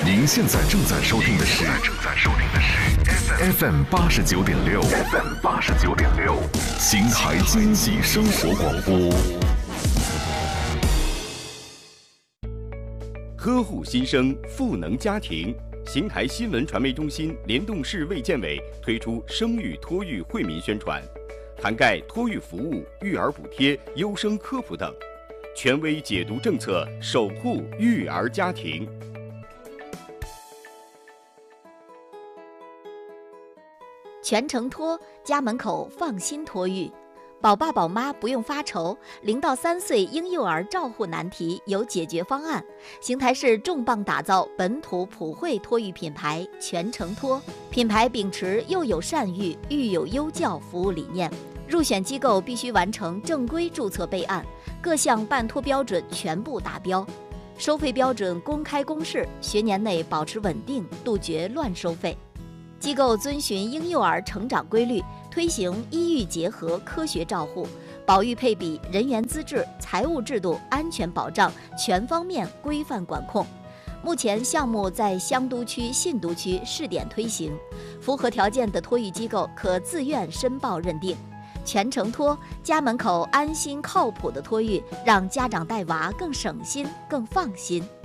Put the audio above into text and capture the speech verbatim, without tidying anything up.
您现在正在收听的是正在收听的是 F M 八十九点六 F M 八十九点六邢台经济生活广播。 呵护新生，赋能家庭。邢台新闻传媒中心联动市卫健委推出生育托育惠民宣传，涵盖托育服务、育儿补贴、优生科普等，权威解读政策，守护育儿家庭。 全程托，家门口放心托育，宝爸宝妈不用发愁，零到三岁婴幼儿照护难题有解决方案。邢台市重磅打造本土普惠托育品牌全程托，品牌秉持幼有善育、育有优教服务理念，入选机构必须完成正规注册备案，各项办托标准全部达标，收费标准公开公示，学年内保持稳定，杜绝乱收费。机构遵循婴幼儿成长规律，推行医育结合科学照护，保育配比、人员资质、财务制度、安全保障全方面规范管控。目前项目在香都区、信都区试点推行，符合条件的托育机构可自愿申报认定。全程托，家门口安心靠谱的托育，让家长带娃更省心、更放心。